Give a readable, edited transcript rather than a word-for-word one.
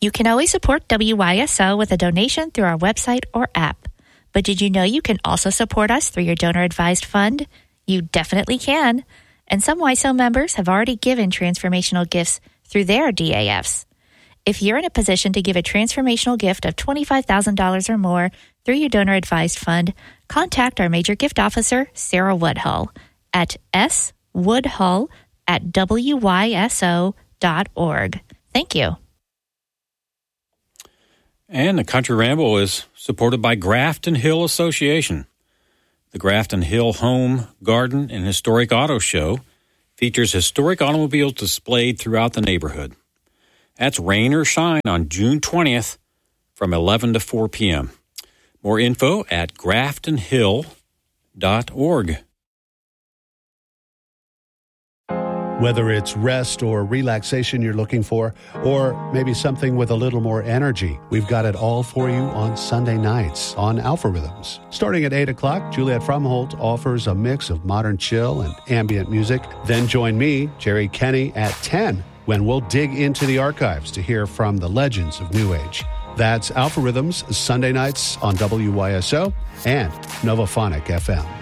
You can always support WYSO with a donation through our website or app. But did you know you can also support us through your donor-advised fund? You definitely can. And some YSO members have already given transformational gifts through their DAFs. If you're in a position to give a transformational gift of $25,000 or more through your donor-advised fund, contact our major gift officer, Sarah Woodhull, at swoodhull@wyso.org. Thank you. And the Country Ramble is supported by Grafton Hill Association. The Grafton Hill Home, Garden, and Historic Auto Show features historic automobiles displayed throughout the neighborhood. That's rain or shine on June 20th from 11 to 4 p.m. More info at graftonhill.org. Whether it's rest or relaxation you're looking for, or maybe something with a little more energy, we've got it all for you on Sunday nights on Alpha Rhythms. Starting at 8 o'clock, Juliet Fromholt offers a mix of modern chill and ambient music. Then join me, Jerry Kenny, at 10, when we'll dig into the archives to hear from the legends of New Age. That's Alpha Rhythms, Sunday nights on WYSO and Novaphonic FM.